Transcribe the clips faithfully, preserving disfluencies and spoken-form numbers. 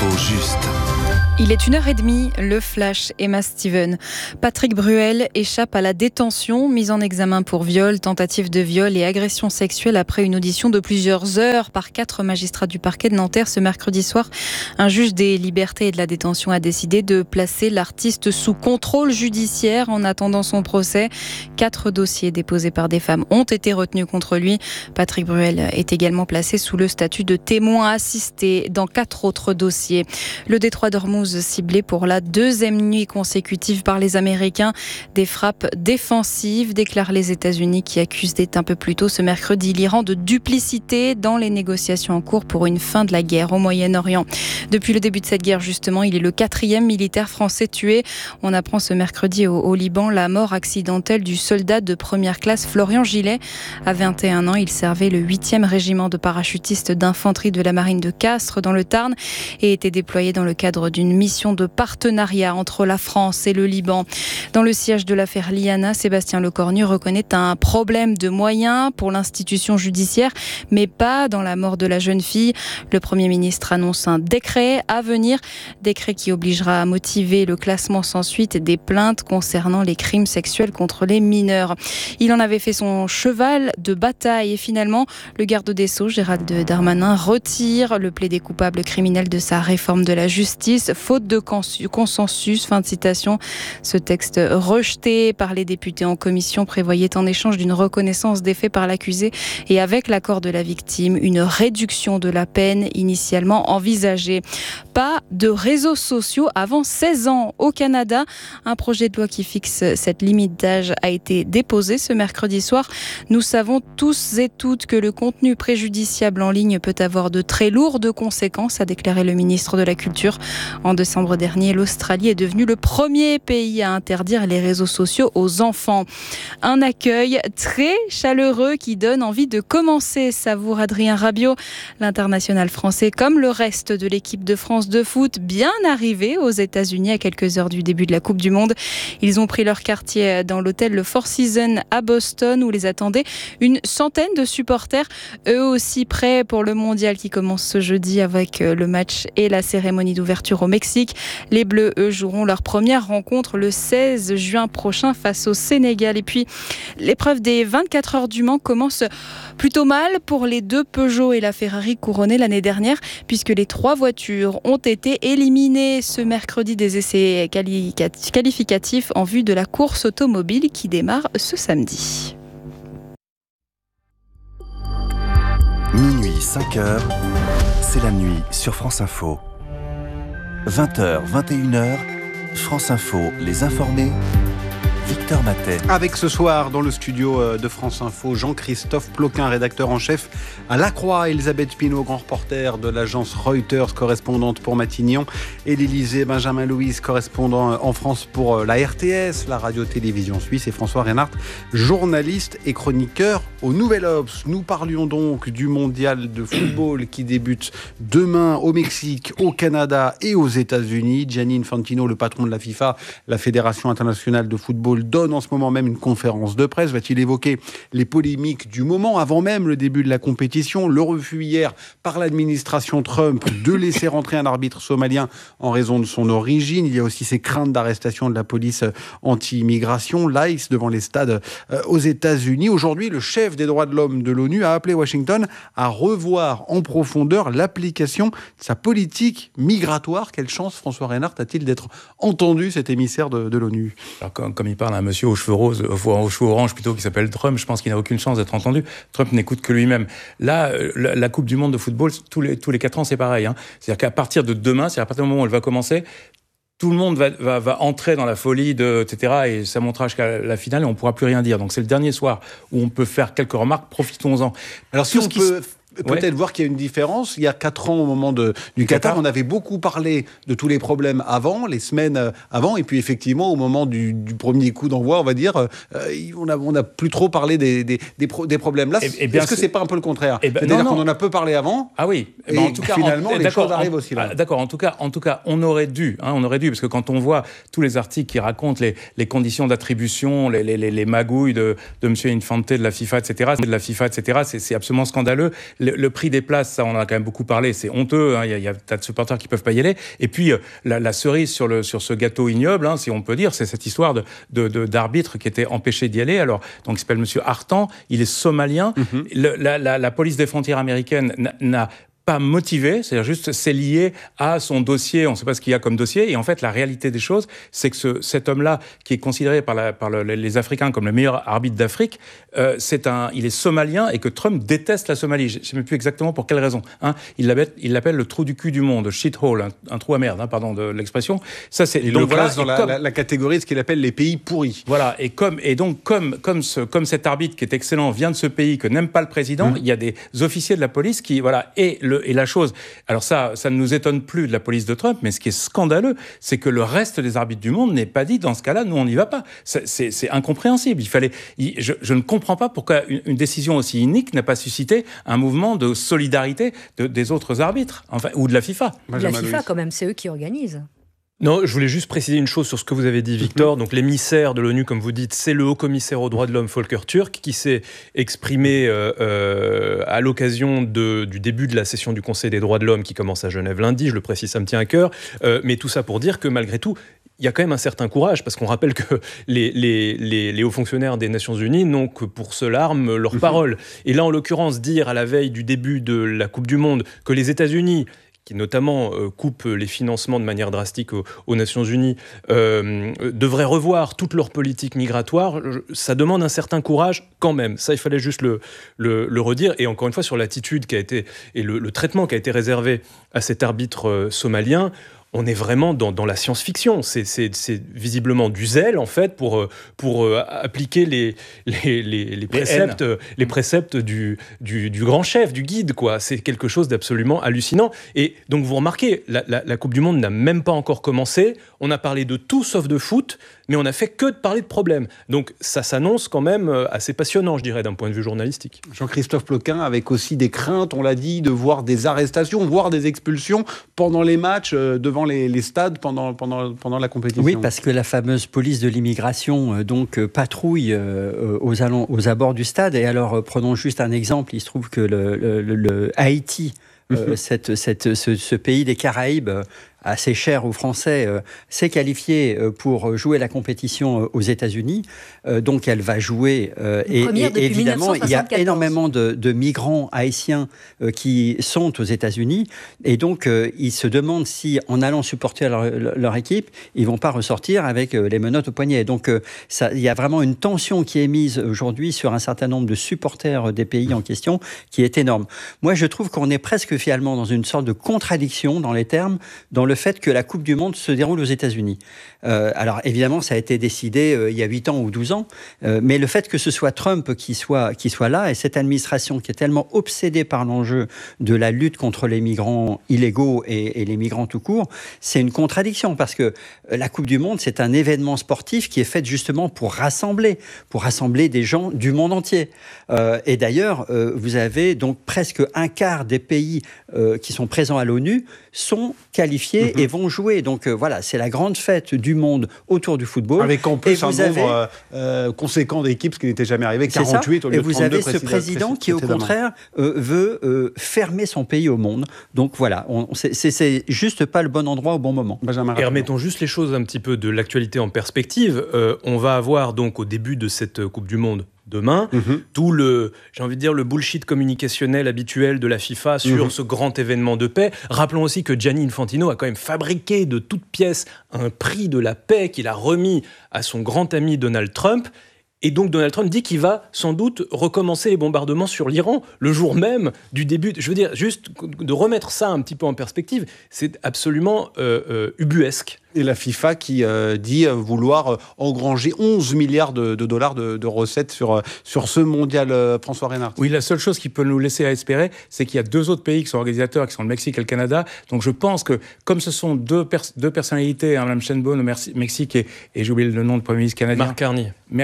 L'info juste. Il est une heure et demie, le flash Emma Steven. Patrick Bruel échappe à la détention, mis en examen pour viol, tentative de viol et agression sexuelle après une audition de plusieurs heures par quatre magistrats du parquet de Nanterre ce mercredi soir. Un juge des libertés et de la détention a décidé de placer l'artiste sous contrôle judiciaire en attendant son procès. Quatre dossiers déposés par des femmes ont été retenus contre lui. Patrick Bruel est également placé sous le statut de témoin assisté dans quatre autres dossiers. Le détroit d'Ormuz ciblé pour la deuxième nuit consécutive par les Américains. Des frappes défensives, déclarent les États-Unis qui accusaient un peu plus tôt ce mercredi l'Iran de duplicité dans les négociations en cours pour une fin de la guerre au Moyen-Orient. Depuis le début de cette guerre, justement, il est le quatrième militaire français tué. On apprend ce mercredi au, au Liban la mort accidentelle du soldat de première classe Florian Gillet. À vingt et un ans, il servait le huitième régiment de parachutistes d'infanterie de la marine de Castres dans le Tarn et était déployé dans le cadre d'une mission de partenariat entre la France et le Liban. Dans le siège de l'affaire Liana, Sébastien Lecornu reconnaît un problème de moyens pour l'institution judiciaire, mais pas dans la mort de la jeune fille. Le Premier ministre annonce un décret à venir, décret qui obligera à motiver le classement sans suite des plaintes concernant les crimes sexuels contre les mineurs. Il en avait fait son cheval de bataille et finalement, le garde des Sceaux, Gérald Darmanin, retire le plaidé coupable criminel de sa réforme de la justice. Faute de consensus, fin de citation. Ce texte rejeté par les députés en commission prévoyait en échange d'une reconnaissance des faits par l'accusé et avec l'accord de la victime, une réduction de la peine initialement envisagée. Pas de réseaux sociaux avant seize ans au Canada. Un projet de loi qui fixe cette limite d'âge a été déposé ce mercredi soir. Nous savons tous et toutes que le contenu préjudiciable en ligne peut avoir de très lourdes conséquences, a déclaré le ministre de la Culture. En décembre dernier, l'Australie est devenue le premier pays à interdire les réseaux sociaux aux enfants. Un accueil très chaleureux qui donne envie de commencer, savoure Adrien Rabiot. L'international français, comme le reste de l'équipe de France de foot, bien arrivé aux États-Unis à quelques heures du début de la Coupe du Monde. Ils ont pris leur quartier dans l'hôtel Le Four Seasons à Boston où les attendaient une centaine de supporters, eux aussi prêts pour le mondial qui commence ce jeudi avec le match et la cérémonie d'ouverture au Mexique. Les Bleus, eux, joueront leur première rencontre le seize juin prochain face au Sénégal. Et puis, l'épreuve des vingt-quatre heures du Mans commence plutôt mal pour les deux Peugeot et la Ferrari couronnées l'année dernière, puisque les trois voitures ont été éliminées ce mercredi des essais qualificatifs en vue de la course automobile qui démarre ce samedi. Minuit, cinq heures, c'est la nuit sur France Info. vingt heures, vingt et une heures, France Info, les informés, Victor Matet. Avec ce soir, dans le studio de France Info, Jean-Christophe Ploquin, rédacteur en chef à La Croix, Elisabeth Pinault, grand reporter de l'agence Reuters, correspondante pour Matignon, et l'Élysée, Benjamin Louise, correspondant en France pour la R T S, la radio-télévision suisse, et François Reinhardt, journaliste et chroniqueur au Nouvel Obs. Nous parlions donc du mondial de football qui débute demain au Mexique, au Canada et aux États-Unis. Gianni Infantino, le patron de la FIFA, la Fédération internationale de football, donne en ce moment même une conférence de presse. Va-t-il évoquer les polémiques du moment avant même le début de la compétition? Le refus hier par l'administration Trump de laisser rentrer un arbitre somalien en raison de son origine. Il y a aussi ces craintes d'arrestation de la police anti-immigration, l'I C E, devant les stades aux États-Unis. Aujourd'hui, le chef des droits de l'homme de l'ONU a appelé Washington à revoir en profondeur l'application de sa politique migratoire. Quelle chance François Reinhardt a-t-il d'être entendu, cet émissaire de, de l'ONU? Alors, comme, comme il parle à un monsieur aux cheveux roses, aux cheveux orange plutôt, qui s'appelle Trump, je pense qu'il n'a aucune chance d'être entendu. Trump n'écoute que lui-même. Là, la, la Coupe du Monde de football, tous les, tous les quatre ans, c'est pareil. Hein. C'est-à-dire qu'à partir de demain, c'est-à-dire à partir du moment où elle va commencer, tout le monde va, va, va entrer dans la folie, de, et cetera. Et ça montera jusqu'à la finale et on ne pourra plus rien dire. Donc c'est le dernier soir où on peut faire quelques remarques, profitons-en. Alors si on peut... Peut-être ouais. voir qu'il y a une différence. Il y a quatre ans, au moment de, du Qatar, Qatar, on avait beaucoup parlé de tous les problèmes avant, les semaines avant, et puis effectivement, au moment du, du premier coup d'envoi, on va dire, euh, on n'a on a plus trop parlé des, des, des, pro, des problèmes. Là, et, et est-ce que c'est pas un peu le contraire? ben, C'est-à-dire qu'on en a peu parlé avant. Ah oui. Et, et ben, en tout cas, finalement, en, les choses arrivent en, aussi là. Ah, d'accord. En tout cas, en tout cas, on aurait dû, hein, on aurait dû, parce que quand on voit tous les articles qui racontent les, les conditions d'attribution, les, les, les, les magouilles de, de Monsieur Infante, de la FIFA, et cetera, de la FIFA, et cetera, c'est, c'est absolument scandaleux. le, le prix des places, ça, on en a quand même beaucoup parlé, c'est honteux. Hein, il y a, il y a tas de supporters qui peuvent pas y aller. Et puis, euh, la, la cerise sur, le, sur ce gâteau ignoble, hein, si on peut dire, c'est cette histoire de, de, de, d'arbitre qui était empêché d'y aller. Alors, donc, il s'appelle Monsieur Artan, il est somalien. Mm-hmm. Le, la, la, la police des frontières américaine n'a, n'a pas motivé, c'est-à-dire juste c'est lié à son dossier, on ne sait pas ce qu'il y a comme dossier, et en fait la réalité des choses, c'est que ce, cet homme-là, qui est considéré par, la, par le, les Africains comme le meilleur arbitre d'Afrique, euh, c'est un, il est somalien et que Trump déteste la Somalie. Je ne sais même plus exactement pour quelle raison. Hein. Il, l'appelle, il l'appelle le trou du cul du monde, shithole, un, un trou à merde, hein, pardon de l'expression. Ça, c'est, il donc, le voilà, classe dans la, comme, la, la catégorie de ce qu'il appelle les pays pourris. Voilà, et, comme, et donc comme, comme, ce, comme cet arbitre qui est excellent vient de ce pays que n'aime pas le président, mmh. il y a des officiers de la police qui, voilà, et, le, et la chose... Alors ça, ça ne nous étonne plus de la police de Trump, mais ce qui est scandaleux, c'est que le reste des arbitres du monde n'ait pas dit, dans ce cas-là, nous, on n'y va pas. C'est, c'est, c'est incompréhensible. Il fallait, il, je, je ne comprends pas pourquoi une, une décision aussi inique n'a pas suscité un mouvement de solidarité de, des autres arbitres, enfin, ou de la FIFA. De la FIFA, quand même, c'est eux qui organisent. Non, je voulais juste préciser une chose sur ce que vous avez dit, Victor. Donc, l'émissaire de l'ONU, comme vous dites, c'est le haut-commissaire aux droits de l'homme, Volker Turk, qui s'est exprimé euh, euh, à l'occasion de, du début de la session du Conseil des droits de l'homme qui commence à Genève lundi. Je le précise, ça me tient à cœur. Euh, mais tout ça pour dire que, malgré tout, il y a quand même un certain courage, parce qu'on rappelle que les, les, les, les hauts fonctionnaires des Nations Unies n'ont que pour seule arme leur parole. Et là, en l'occurrence, dire à la veille du début de la Coupe du Monde que les États-Unis, qui notamment euh, coupe les financements de manière drastique aux, aux Nations Unies, euh, devraient revoir toute leur politique migratoire, ça demande un certain courage quand même. Ça, il fallait juste le, le, le redire. Et encore une fois, sur l'attitude qui a été, et le, le traitement qui a été réservé à cet arbitre euh, somalien, on est vraiment dans, dans la science-fiction. C'est, c'est, c'est visiblement du zèle, en fait, pour, pour euh, appliquer les, les, les, les préceptes, les les préceptes du, du, du grand chef, du guide, quoi. C'est quelque chose d'absolument hallucinant. Et donc, vous remarquez, la, la, la Coupe du Monde n'a même pas encore commencé. On a parlé de tout sauf de foot, mais on n'a fait que de parler de problèmes. Donc, ça s'annonce quand même assez passionnant, je dirais, d'un point de vue journalistique. Jean-Christophe Ploquin, avec aussi des craintes, on l'a dit, de voir des arrestations, voire des expulsions pendant les matchs, euh, devant Les, les stades pendant, pendant, pendant la compétition. Oui, parce que la fameuse police de l'immigration euh, donc, euh, patrouille euh, aux, allons, aux abords du stade. Et alors, euh, prenons juste un exemple. Il se trouve que le, le, le, le Haïti, euh, cette, cette, ce, ce pays des Caraïbes, euh, assez cher aux Français, euh, s'est qualifiée euh, pour jouer la compétition euh, aux États-Unis. Euh, donc, elle va jouer. Euh, et, et évidemment, il y a énormément de, de migrants haïtiens euh, qui sont aux États-Unis. Et donc, euh, ils se demandent si, en allant supporter leur, leur équipe, ils ne vont pas ressortir avec euh, les menottes au poignet. Donc, euh, ça, il y a vraiment une tension qui est mise aujourd'hui sur un certain nombre de supporters des pays en question qui est énorme. Moi, je trouve qu'on est presque finalement dans une sorte de contradiction dans les termes, dans le le fait que la Coupe du Monde se déroule aux États-Unis. Euh, alors évidemment, ça a été décidé euh, il y a huit ans ou douze ans, euh, mais le fait que ce soit Trump qui soit, qui soit là, et cette administration qui est tellement obsédée par l'enjeu de la lutte contre les migrants illégaux et, et les migrants tout court, c'est une contradiction, parce que la Coupe du Monde, c'est un événement sportif qui est fait justement pour rassembler, pour rassembler des gens du monde entier. Euh, et d'ailleurs, euh, vous avez donc presque un quart des pays euh, qui sont présents à l'ONU sont qualifiés mmh. et vont jouer. Donc euh, voilà, c'est la grande fête du monde autour du football. Avec en plus et un vous nombre avez... euh, conséquent d'équipes, ce qui n'était jamais arrivé, quarante-huit au lieu de trente-deux. Et vous avez ce président qui, au contraire, euh, veut euh, fermer son pays au monde. Donc voilà, on, c'est, c'est, c'est juste pas le bon endroit au bon moment. Benjamin, et remettons juste les choses un petit peu de l'actualité en perspective. Euh, on va avoir donc au début de cette Coupe du Monde demain, mm-hmm. tout le, j'ai envie de dire, le bullshit communicationnel habituel de la FIFA sur mm-hmm. ce grand événement de paix. Rappelons aussi que Gianni Infantino a quand même fabriqué de toutes pièces un prix de la paix qu'il a remis à son grand ami Donald Trump. Et donc Donald Trump dit qu'il va sans doute recommencer les bombardements sur l'Iran le jour même du début. Je veux dire, juste de remettre ça un petit peu en perspective, c'est absolument euh, euh, ubuesque. Et la FIFA qui euh, dit vouloir engranger onze milliards de, de dollars de, de recettes sur, sur ce mondial, euh, François Reynard. Oui, la seule chose qui peut nous laisser à espérer, c'est qu'il y a deux autres pays qui sont organisateurs, qui sont le Mexique et le Canada. Donc je pense que, comme ce sont deux, pers- deux personnalités, hein, Mme Sheinbaum au Mexique et, et j'ai oublié le nom du Premier ministre canadien. Mark Carney. Merci.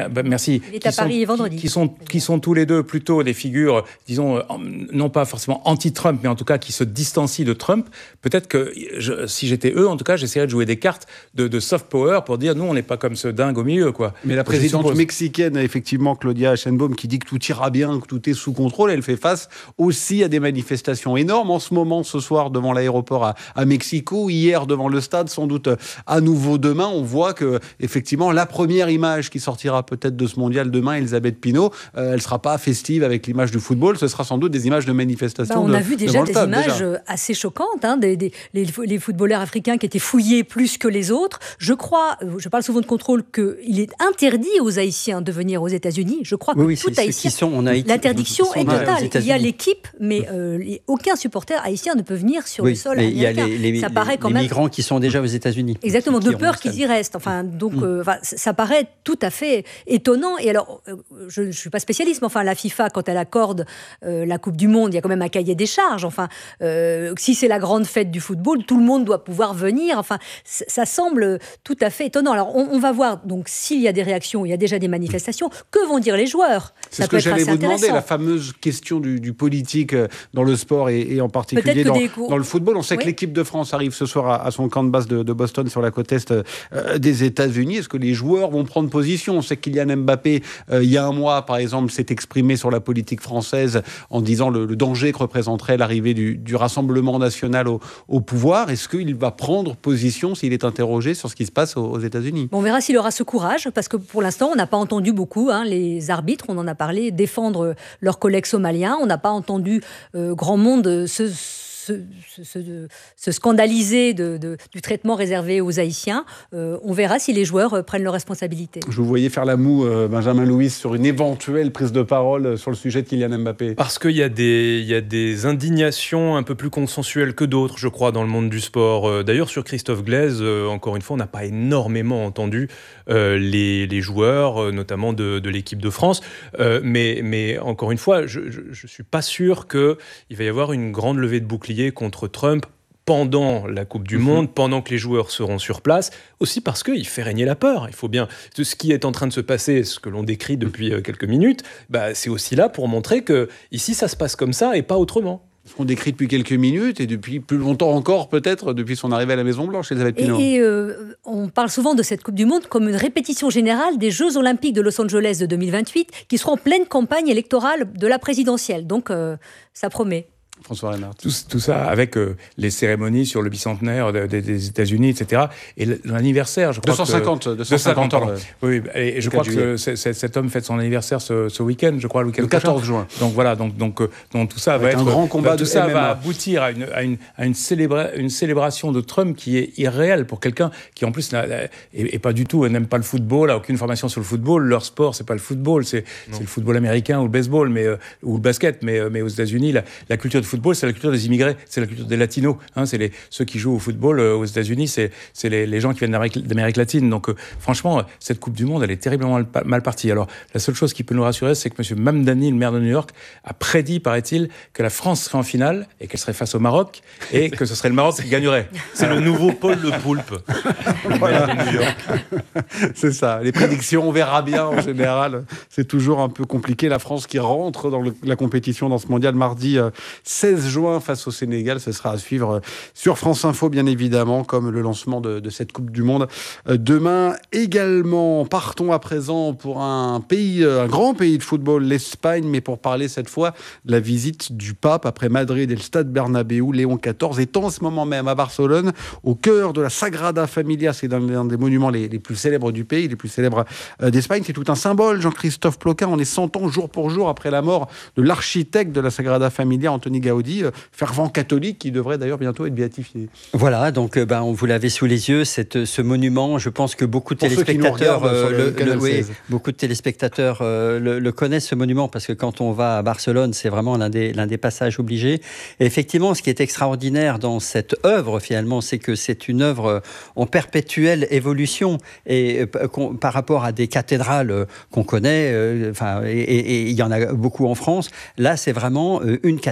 Messi, il est à Paris sont, et vendredi. Qui, qui, sont, qui sont tous les deux plutôt des figures, disons, non pas forcément anti-Trump, mais en tout cas qui se distancient de Trump, peut-être que je, si j'étais eux, en tout cas, j'essaierais de jouer des cartes de, de soft power pour dire, nous, on n'est pas comme ce dingue au milieu, quoi. Mais la présidente mexicaine, effectivement, Claudia Sheinbaum, qui dit que tout ira bien, que tout est sous contrôle, elle fait face aussi à des manifestations énormes en ce moment, ce soir, devant l'aéroport à, à Mexico, hier devant le stade, sans doute à nouveau demain. On voit que, effectivement, la première image qui sortira peut-être de ce mondial demain, Elisabeth Pinault, euh, elle ne sera pas festive avec l'image du football, ce sera sans doute des images de manifestations. Bah, on de, a vu déjà des stade, images déjà. assez choquantes, hein, des, des, les, les footballeurs africains qui étaient fouillés plus que les autres. Je crois, je parle souvent de contrôle, qu'il est interdit aux Haïtiens de venir aux États-Unis. Je crois que oui, tout c'est, Haïtien, sont en Haïti, l'interdiction est totale. Il y a l'équipe, mais oui. euh, les, aucun supporter haïtien ne peut venir sur oui, le sol mais américain. Il y a les, les, ça paraît quand les même... migrants qui sont déjà aux États-Unis. Exactement, de peur qu'ils y restent. Enfin, donc, mm. euh, ça paraît tout à fait étonnant. Et alors, euh, je ne suis pas spécialiste, mais enfin, la FIFA, quand elle accorde euh, la Coupe du Monde, il y a quand même un cahier des charges. Enfin, euh, si c'est la grande fête du football, tout le monde doit pouvoir venir. Enfin, ça semble tout à fait étonnant. Alors, on, on va voir, donc, s'il y a des réactions, il y a déjà des manifestations, que vont dire les joueurs? C'est ça ce que j'allais vous demander, la fameuse question du, du politique dans le sport et, et en particulier dans, des... dans le football. On sait oui. que l'équipe de France arrive ce soir à, à son camp de base de, de Boston sur la côte est euh, des États-Unis. Est-ce que les joueurs vont prendre position? On sait que Kylian Mbappé, euh, il y a un mois, par exemple, s'est exprimé sur la politique française en disant le, le danger que représenterait l'arrivée du, du Rassemblement national au, au pouvoir. Est-ce qu'il va prendre position s'il est interrogé sur ce qui se passe aux, aux États-Unis? On verra s'il aura ce courage, parce que pour l'instant, on n'a pas entendu beaucoup hein, les arbitres, on en a parlé, défendre leurs collègues somaliens. On n'a pas entendu euh, grand monde se... Se, se, se scandaliser de, de, du traitement réservé aux Haïtiens. Euh, on verra si les joueurs euh, prennent leurs responsabilités. Je vous voyais faire la moue, euh, Benjamin Louis, sur une éventuelle prise de parole sur le sujet de Kylian Mbappé. Parce qu'il y a des, il y a des indignations un peu plus consensuelles que d'autres, je crois, dans le monde du sport. Euh, d'ailleurs, sur Christophe Glaise, euh, encore une fois, on n'a pas énormément entendu euh, les, les joueurs, euh, notamment de, de l'équipe de France. Euh, mais, mais encore une fois, je ne suis pas sûr qu'il va y avoir une grande levée de bouclier contre Trump pendant la Coupe du Monde, mmh. pendant que les joueurs seront sur place, aussi parce qu'il fait régner la peur. Il faut bien... Ce qui est en train de se passer, ce que l'on décrit depuis quelques minutes, bah, c'est aussi là pour montrer que ici, ça se passe comme ça et pas autrement. Ce qu'on décrit depuis quelques minutes et depuis plus longtemps encore, peut-être, depuis son arrivée à la Maison-Blanche, Elisabeth Pinault. Et, et euh, on parle souvent de cette Coupe du Monde comme une répétition générale des Jeux Olympiques de Los Angeles de deux mille vingt-huit, qui seront en pleine campagne électorale de la présidentielle. Donc, euh, ça promet. François Reynard. Tout, tout ça avec euh, les cérémonies sur le bicentenaire de, de, des États-Unis, et cetera. Et l'anniversaire, je crois deux cent cinquante, que... deux cent cinquante ans. Oui, et je crois que ce, cet homme fête son anniversaire ce, ce week-end, je crois, le, le quatorze juin. Donc voilà, donc, donc, donc tout ça avec va être... un grand combat bah, de tout ça M M A. va aboutir à une, à une, à une, célébra, une célébration de Trump qui est irréelle pour quelqu'un qui, en plus, n'est pas du tout, n'aime pas le football, a aucune formation sur le football. Leur sport, c'est pas le football, c'est le football américain ou le baseball, mais, euh, ou le basket. Mais, mais aux États-Unis, la, la culture de football, c'est la culture des immigrés, c'est la culture des latinos, hein, c'est les, ceux qui jouent au football euh, aux États-Unis, c'est, c'est les, les gens qui viennent d'Amérique, d'Amérique latine. Donc euh, franchement, cette Coupe du Monde, elle est terriblement mal, mal partie. Alors la seule chose qui peut nous rassurer, c'est que M. Mamdani, le maire de New York, a prédit, paraît-il, que la France serait en finale et qu'elle serait face au Maroc et que ce serait le Maroc qui gagnerait. C'est le nouveau Paul Le Poulpe. Voilà. De New York. C'est ça. Les prédictions, on verra bien en général. C'est toujours un peu compliqué. La France qui rentre dans le, la compétition dans ce mondial mardi euh, seize juin face au Sénégal. Ce sera à suivre sur France Info, bien évidemment, comme le lancement de, de cette Coupe du Monde. Euh, demain également, partons à présent pour un pays, un grand pays de football, l'Espagne, mais pour parler cette fois de la visite du pape après Madrid et le stade Bernabéu. Léon quatorze est en ce moment même à Barcelone, au cœur de la Sagrada Familia. C'est l'un des monuments les, les plus célèbres du pays, les plus célèbres euh, d'Espagne. C'est tout un symbole, Jean-Christophe Ploquin. On est cent ans jour pour jour après la mort de l'architecte de la Sagrada Familia, Antoni Gaudi, euh, fervent catholique qui devrait d'ailleurs bientôt être béatifié. Voilà, donc euh, ben, vous l'avez sous les yeux, cette, ce monument. Je pense que beaucoup de pour téléspectateurs, euh, le, le, le, oui, beaucoup de téléspectateurs euh, le, le connaissent, ce monument, parce que quand on va à Barcelone, c'est vraiment l'un des, l'un des passages obligés. Et effectivement, ce qui est extraordinaire dans cette œuvre, finalement, c'est que c'est une œuvre en perpétuelle évolution et euh, par rapport à des cathédrales euh, qu'on connaît, euh, enfin, et il y en a beaucoup en France. Là, c'est vraiment euh, une, enfin,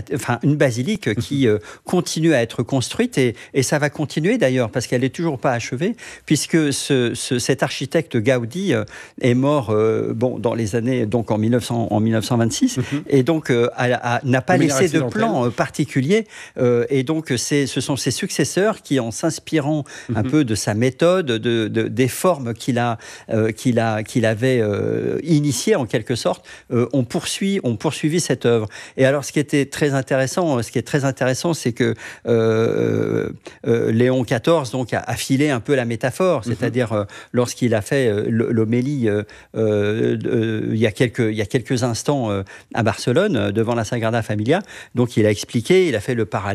une basilique qui euh, continue à être construite et, et ça va continuer d'ailleurs parce qu'elle n'est toujours pas achevée puisque ce, ce, cet architecte Gaudi euh, est mort euh, bon, dans les années, donc en, mille neuf cents, en mille neuf cent vingt-six mm-hmm. et donc euh, a, a, n'a pas laissé de plan euh, particulier euh, et donc c'est, ce sont ses successeurs qui, en s'inspirant mm-hmm. un peu de sa méthode, de, de, des formes qu'il, a, euh, qu'il, a, qu'il avait euh, initiées en quelque sorte, euh, on, poursuit, on poursuivi cette œuvre. Et alors ce qui était très intéressant, ce qui est très intéressant, c'est que euh, euh, Léon quatorze donc, a, a filé un peu la métaphore, mm-hmm. c'est-à-dire euh, lorsqu'il a fait euh, l'homélie euh, euh, euh, il, y a quelques, il y a quelques instants euh, à Barcelone, devant la Sagrada Familia, donc il a expliqué, il a fait le parallèle